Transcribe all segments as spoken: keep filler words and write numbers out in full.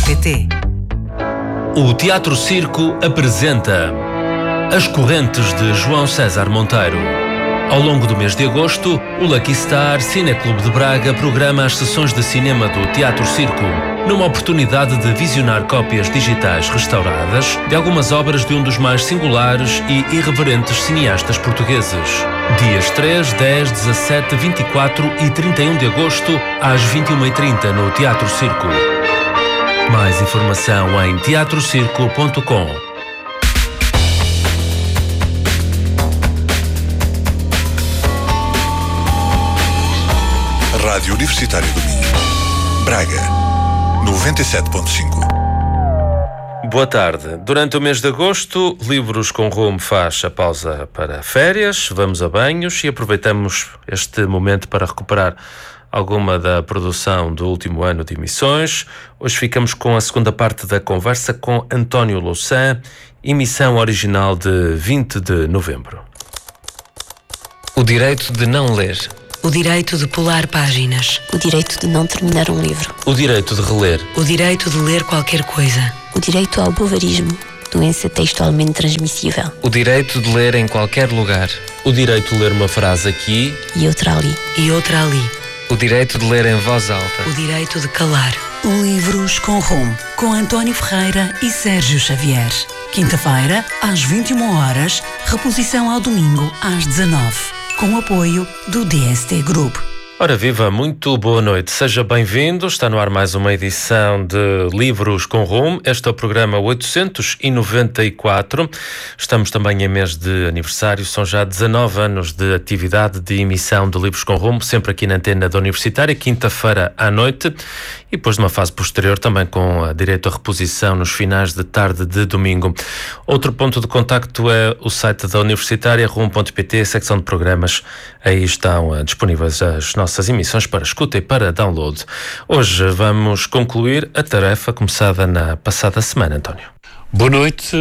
pt. O Teatro Circo apresenta As Correntes de João César Monteiro. Ao longo do mês de agosto, o Lucky Star Cineclube de Braga programa as sessões de cinema do Teatro Circo, numa oportunidade de visionar cópias digitais restauradas de algumas obras de um dos mais singulares e irreverentes cineastas portugueses. Dias três, dez, dezassete, vinte e quatro e trinta e um de agosto, às vinte e uma e trinta, no Teatro Circo. Mais informação em teatro circo ponto com. Rádio Universitária do Minho, Braga, noventa e sete ponto cinco. Boa tarde. Durante o mês de agosto, Livros com Rumo faz a pausa para férias, vamos a banhos e aproveitamos este momento para recuperar alguma da produção do último ano de emissões. Hoje ficamos com a segunda parte da conversa com António Louçã, emissão original de vinte de novembro. O direito de não ler. O direito de pular páginas. O direito de não terminar um livro. O direito de reler. O direito de ler qualquer coisa. O direito ao bovarismo, doença textualmente transmissível. O direito de ler em qualquer lugar. O direito de ler uma frase aqui e outra ali. E outra ali. O direito de ler em voz alta. O direito de calar. Livros com Rumo, com António Ferreira e Sérgio Xavier. Quinta-feira, às vinte e uma horas, reposição ao domingo, às dezanove. Com o apoio do D S T Group. Ora viva, muito boa noite, seja bem-vindo, está no ar mais uma edição de Livros com Rumo, este é o programa oitocentos e noventa e quatro, estamos também em mês de aniversário, são já dezanove anos de atividade de emissão de Livros com Rumo, sempre aqui na antena da Universitária, quinta-feira à noite, e depois numa fase posterior também com a direito à reposição nos finais de tarde de domingo. Outro ponto de contacto é o site da Universitária, rumo ponto pt, secção de programas, aí estão uh, disponíveis as nossas nossas emissões para escuta e para download. Hoje vamos concluir a tarefa começada na passada semana, António. Boa noite,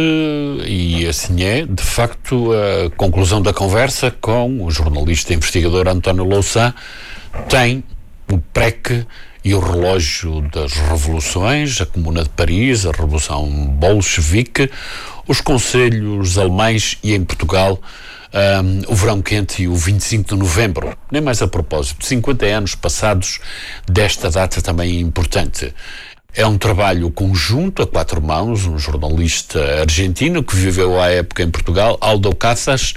e assim é, de facto, a conclusão da conversa com o jornalista e investigador António Louçã tem o P R E C e o relógio das revoluções, a Comuna de Paris, a Revolução Bolchevique, os conselhos alemães e, em Portugal, Um, o verão quente e o vinte e cinco de novembro. Nem mais a propósito, cinquenta anos passados desta data também importante. É um trabalho conjunto a quatro mãos, um jornalista argentino que viveu à época em Portugal, Aldo Casas,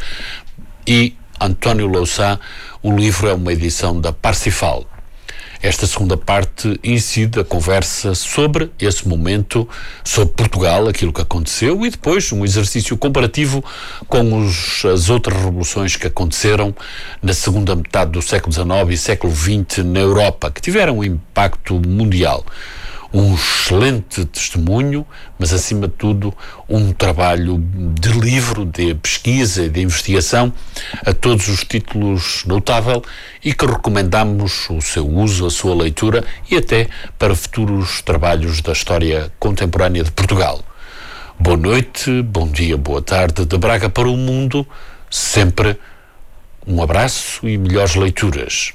e António Louçã. O livro é uma edição da Parsifal. Esta segunda parte incide a conversa sobre esse momento, sobre Portugal, aquilo que aconteceu, e depois um exercício comparativo com os, as outras revoluções que aconteceram na segunda metade do século dezenove e século vinte na Europa, que tiveram um impacto mundial. Um excelente testemunho, mas acima de tudo um trabalho de livro, de pesquisa e de investigação a todos os títulos notável, e que recomendamos o seu uso, a sua leitura e até para futuros trabalhos da história contemporânea de Portugal. Boa noite, bom dia, boa tarde, de Braga para o mundo, sempre um abraço e melhores leituras.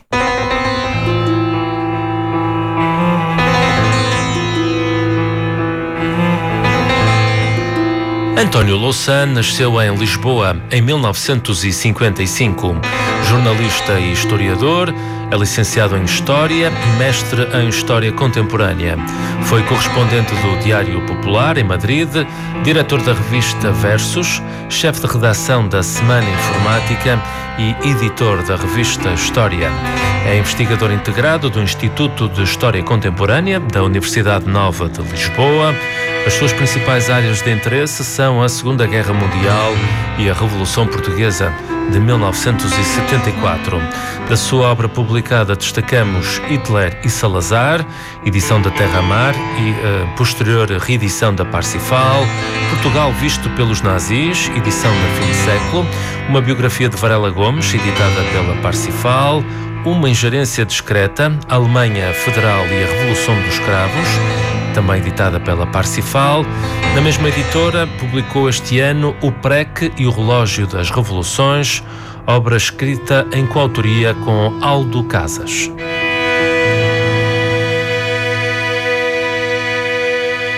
António Louçã nasceu em Lisboa em mil novecentos e cinquenta e cinco. Jornalista e historiador, é licenciado em História e mestre em História Contemporânea. Foi correspondente do Diário Popular em Madrid, diretor da revista Versus, chefe de redação da Semana Informática e editor da revista História. É investigador integrado do Instituto de História Contemporânea da Universidade Nova de Lisboa. As suas principais áreas de interesse são a Segunda Guerra Mundial e a Revolução Portuguesa de mil novecentos e setenta e quatro. Da sua obra publicada destacamos Hitler e Salazar, edição da Terra Mar e uh, posterior reedição da Parsifal, Portugal visto pelos nazis, edição da fim de século, uma biografia de Varela Gomes, editada pela Parsifal, uma ingerência discreta, a Alemanha Federal e a Revolução dos Cravos, também editada pela Parsifal. Na mesma editora, publicou este ano o P R E C e o Relógio das Revoluções, obra escrita em coautoria com Aldo Casas.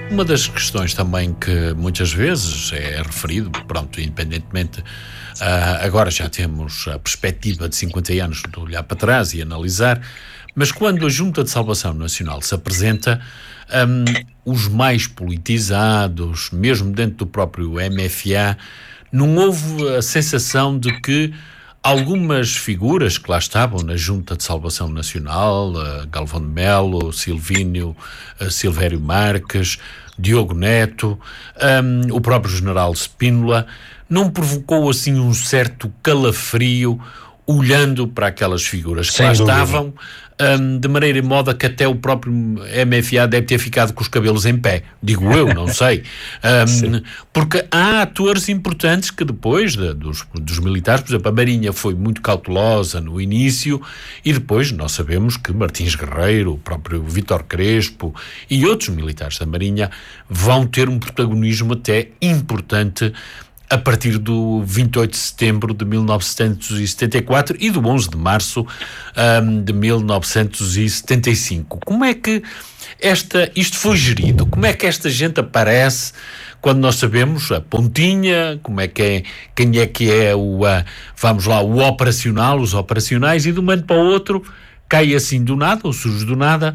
Uma das questões também que muitas vezes é referido, pronto, independentemente, uh, agora já temos a perspectiva de cinquenta anos de olhar para trás e analisar, mas quando a Junta de Salvação Nacional se apresenta, um, os mais politizados, mesmo dentro do próprio M F A, não houve a sensação de que algumas figuras que lá estavam na Junta de Salvação Nacional, uh, Galvão de Melo, Silvínio, uh, Silvério Marques, Diogo Neto, um, o próprio general Spínola, não provocou assim um certo calafrio olhando para aquelas figuras que Sem lá dúvida. estavam, um, de maneira e modo que até o próprio M F A deve ter ficado com os cabelos em pé, digo eu, não sei, um, porque há atores importantes que depois de, dos, dos militares, por exemplo, a Marinha foi muito cautelosa no início e depois nós sabemos que Martins Guerreiro, o próprio Vítor Crespo e outros militares da Marinha vão ter um protagonismo até importante a partir do vinte e oito de setembro de mil novecentos e setenta e quatro e do onze de março um, de mil novecentos e setenta e cinco. Como é que esta, isto foi gerido? Como é que esta gente aparece quando nós sabemos a pontinha, como é que é, quem é que é o, uh, vamos lá, o operacional, os operacionais, e de um momento para o outro cai assim do nada, ou surge do nada,